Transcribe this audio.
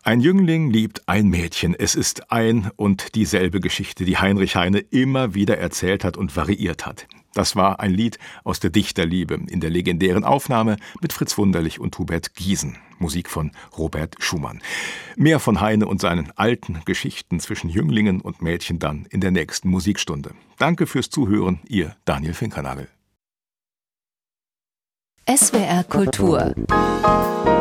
Ein Jüngling liebt ein Mädchen. Es ist ein und dieselbe Geschichte, die Heinrich Heine immer wieder erzählt hat und variiert hat. Das war ein Lied aus der Dichterliebe in der legendären Aufnahme mit Fritz Wunderlich und Hubert Giesen. Musik von Robert Schumann. Mehr von Heine und seinen alten Geschichten zwischen Jünglingen und Mädchen dann in der nächsten Musikstunde. Danke fürs Zuhören, Ihr Daniel Finkernagel. SWR Kultur